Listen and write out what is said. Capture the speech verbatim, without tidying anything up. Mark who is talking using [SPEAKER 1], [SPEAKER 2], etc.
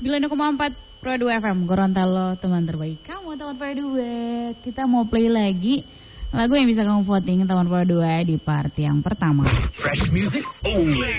[SPEAKER 1] sembilan koma empat Pro dua F M Gorontalo, teman terbaik kamu, teman Pro dua. Kita mau play lagi lagu yang bisa kamu voting teman Pro dua di part yang pertama.
[SPEAKER 2] Fresh music only.